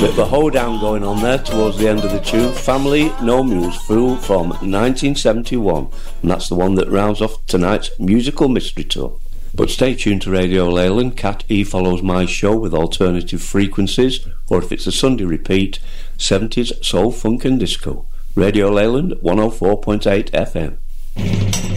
Bit of a hoedown going on there towards the end of the tune. Family No Muse, Fool from 1971, and that's the one that rounds off tonight's musical mystery tour. But stay tuned to Radio Leyland. Cat E follows my show with alternative frequencies, or if it's a Sunday repeat, 70s soul, funk and disco. Radio Leyland 104.8 FM.